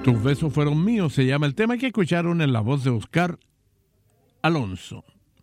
Tus besos fueron míos, se llama el tema que escucharon en la voz de Oscar Alonso.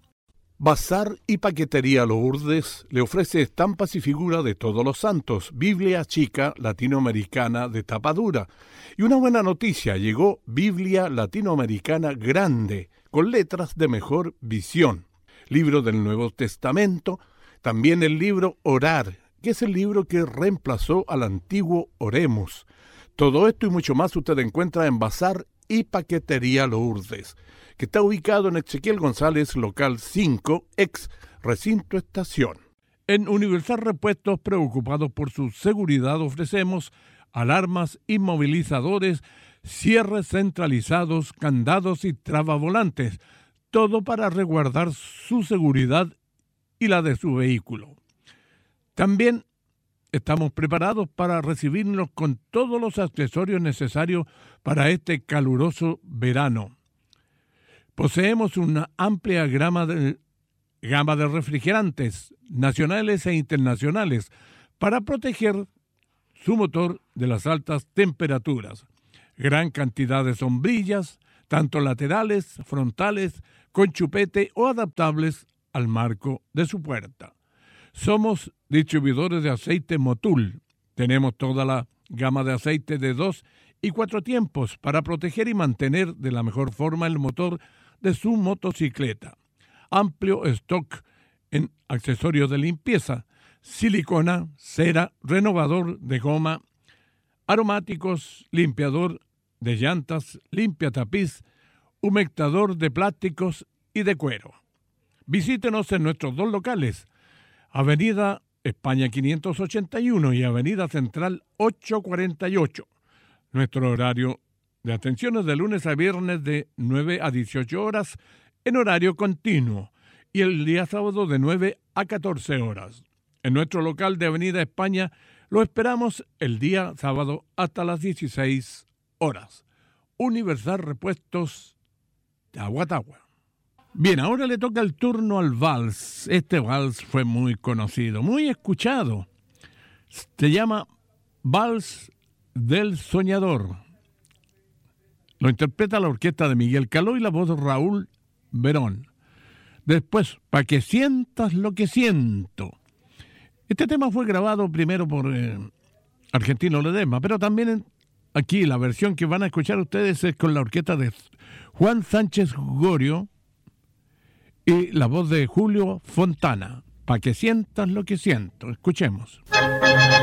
Bazar y Paquetería Lourdes le ofrece estampas y figuras de todos los santos, Biblia chica latinoamericana de tapa dura. Y una buena noticia, llegó Biblia latinoamericana grande, con letras de mejor visión. Libro del Nuevo Testamento, también el libro Orar, que es el libro que reemplazó al antiguo Oremos. Todo esto y mucho más usted encuentra en Bazar y Paquetería Lourdes, que está ubicado en Ezequiel González, local 5, ex Recinto Estación. En Universal Repuestos, preocupados por su seguridad, ofrecemos alarmas, inmovilizadores, cierres centralizados, candados y trabavolantes, todo para resguardar su seguridad y la de su vehículo. También estamos preparados para recibirnos con todos los accesorios necesarios para este caluroso verano. Poseemos una amplia gama de refrigerantes nacionales e internacionales para proteger su motor de las altas temperaturas. Gran cantidad de sombrillas, tanto laterales, frontales, con chupete o adaptables al marco de su puerta. Somos distribuidores de aceite Motul. Tenemos toda la gama de aceite de 2 y 4 tiempos para proteger y mantener de la mejor forma el motor de su motocicleta. Amplio stock en accesorios de limpieza, silicona, cera, renovador de goma, aromáticos, limpiador de llantas, limpiatapiz, humectador de plásticos y de cuero. Visítenos en nuestros dos locales, Avenida España 581 y Avenida Central 848. Nuestro horario de atención es de lunes a viernes de 9 a 18 horas en horario continuo y el día sábado de 9 a 14 horas. En nuestro local de Avenida España lo esperamos el día sábado hasta las 16 horas. Universal Repuestos Tahuatahua. Bien, ahora le toca el turno al vals. Este vals fue muy conocido, muy escuchado. Se llama Vals del Soñador. Lo interpreta la orquesta de Miguel Caló y la voz de Raúl Verón. Después, Pa' que sientas lo que siento. Este tema fue grabado primero por Argentino Ledesma, pero también aquí la versión que van a escuchar ustedes es con la orquesta de Juan Sánchez Gorio y la voz de Julio Fontana. Pa' que sientas lo que siento. Escuchemos.